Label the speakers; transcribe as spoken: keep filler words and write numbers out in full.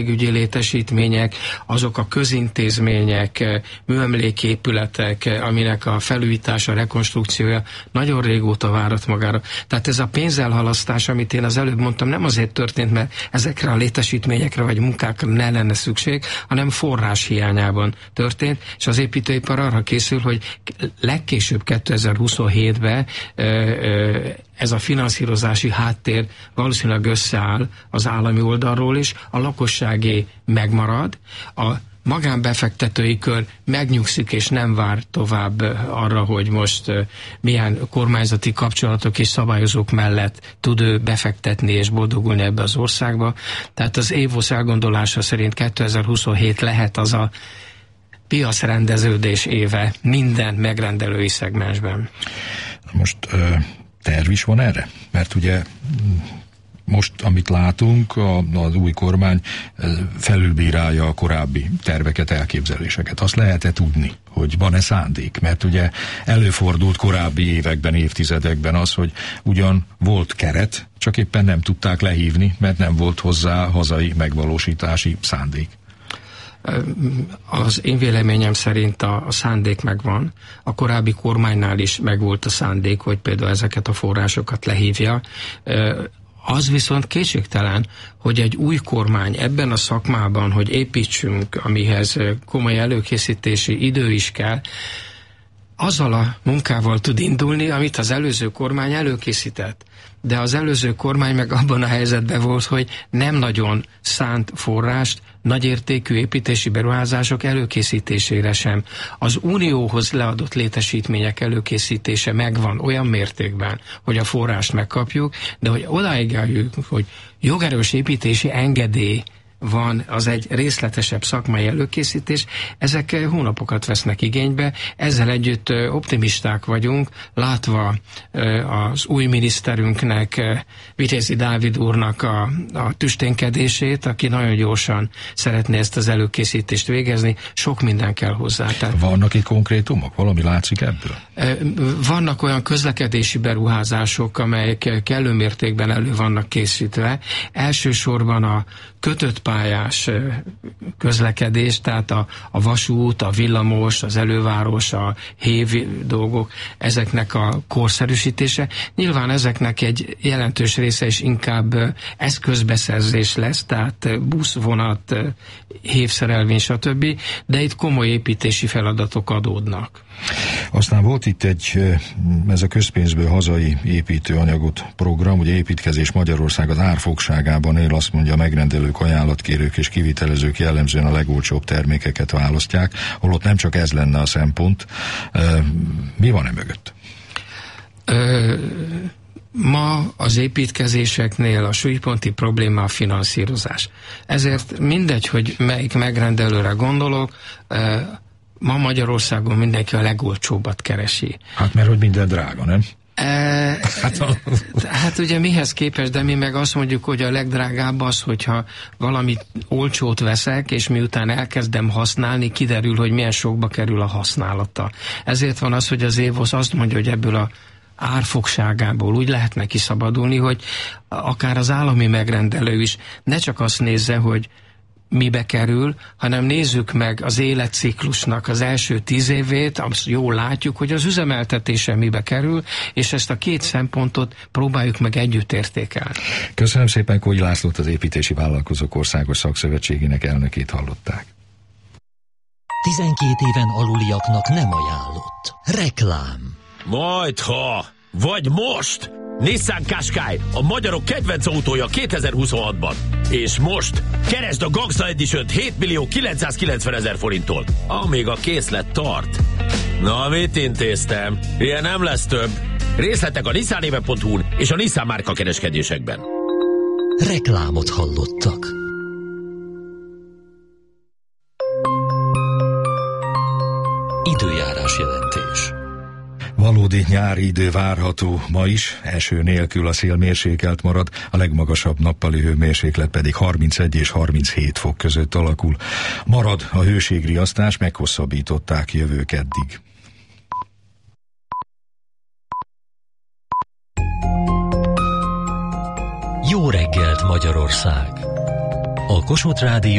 Speaker 1: ügyi létesítmények, azok a közintézmények, műemléképületek, aminek a felújítása, rekonstrukciója nagyon régóta várat magára. Tehát ez a pénzelhalasztás, amit én az előbb mondtam, nem azért történt, mert ezekre a létesítményekre vagy munkákra ne lenne szükség, hanem forrás hiányában történt, és az építőipar arra készül, hogy legkésőbb kétezer-huszonhétben ez a finanszírozási háttér valószínűleg összeáll az állami oldalról is, a lakosságé megmarad, a magánbefektetői kör megnyugszik és nem vár tovább arra, hogy most milyen kormányzati kapcsolatok és szabályozók mellett tud ő befektetni és boldogulni ebbe az országba. Tehát az évosz elgondolása szerint kétezer-huszonhét lehet az a piacrendeződés éve minden megrendelői szegmensben.
Speaker 2: Most terv is van erre? Mert ugye most, amit látunk, az új kormány felülbírálja a korábbi terveket, elképzeléseket. Azt lehet-e tudni, hogy van-e szándék? Mert ugye előfordult korábbi években, évtizedekben az, hogy ugyan volt keret, csak éppen nem tudták lehívni, mert nem volt hozzá hazai megvalósítási szándék.
Speaker 1: Az én véleményem szerint a, a szándék megvan. A korábbi kormánynál is megvolt a szándék, hogy például ezeket a forrásokat lehívja. Az viszont kétségtelen, hogy egy új kormány ebben a szakmában, hogy építsünk, amihez komoly előkészítési idő is kell, azzal a munkával tud indulni, amit az előző kormány előkészített. De az előző kormány meg abban a helyzetben volt, hogy nem nagyon szánt forrást nagyértékű építési beruházások előkészítésére sem. Az unióhoz leadott létesítmények előkészítése megvan olyan mértékben, hogy a forrást megkapjuk, de hogy odáig eljutjuk, hogy jogerős építési engedély van, az egy részletesebb szakmai előkészítés, ezek hónapokat vesznek igénybe, ezzel együtt optimisták vagyunk, látva az új miniszterünknek, Vitézi Dávid úrnak a, a tüsténkedését, aki nagyon gyorsan szeretné ezt az előkészítést végezni, sok minden kell hozzá. Tehát
Speaker 2: vannak itt konkrétumok? Valami látszik ebből?
Speaker 1: Vannak olyan közlekedési beruházások, amelyek kellő mértékben elő vannak készítve. Elsősorban a kötött pályás közlekedés, tehát a, a vasút, a villamos, az előváros, a hév dolgok, ezeknek a korszerűsítése. Nyilván ezeknek egy jelentős része is inkább eszközbeszerzés lesz, tehát busz, vonat, hévszerelvény, stb., de itt komoly építési feladatok adódnak.
Speaker 2: Aztán volt itt egy, ez a közpénzből hazai építőanyagot program, ugye építkezés Magyarország az árfogságában él, azt mondja, a megrendelők, ajánlatkérők és kivitelezők jellemzően a legolcsóbb termékeket választják, holott nem csak ez lenne a szempont. Mi van e mögött?
Speaker 1: Ö... Ma az építkezéseknél a súlyponti probléma a finanszírozás. Ezért mindegy, hogy melyik megrendelőre gondolok, ma Magyarországon mindenki a legolcsóbbat keresi.
Speaker 2: Hát mert hogy minden drága, nem?
Speaker 1: E, hát, hát ugye mihez képest, de mi meg azt mondjuk, hogy a legdrágább az, hogyha valami olcsót veszek, és miután elkezdem használni, kiderül, hogy milyen sokba kerül a használata. Ezért van az, hogy az évosz azt mondja, hogy ebből a árfogságából úgy lehetne kiszabadulni, hogy akár az állami megrendelő is ne csak azt nézze, hogy mibe kerül, hanem nézzük meg az életciklusnak az első tíz évét, azt jól látjuk, hogy az üzemeltetése mibe kerül, és ezt a két szempontot próbáljuk meg együtt értékelni.
Speaker 2: Köszönöm szépen, Kógyi Lászlót, az Építési Vállalkozók Országos Szakszövetségének elnökét hallották.
Speaker 3: tizenkét éven aluliaknak nem ajánlott. Reklám.
Speaker 4: Majdha! Vagy most! Nissan Qashqai, a magyarok kedvenc autója kétezer-huszonhatban. És most keresd a Gangsta Edition-t hét millió kilencszázkilencvenezer forinttól, amíg a készlet tart. Na, mit intéztem? Ilyen nem lesz több. Részletek a nissanéve pont hu-n és a Nissan márka kereskedésekben.
Speaker 3: Reklámot hallottak. Időjárás jelentés.
Speaker 2: Valódi nyári idő várható ma is, eső nélkül, a szél mérsékelt marad, a legmagasabb nappali hőmérséklet pedig harmincegy és harminchét fok között alakul. Marad a hőségriasztás, meghosszabbították jövő keddig.
Speaker 3: Jó reggelt, Magyarország! A A Kossuth Rádió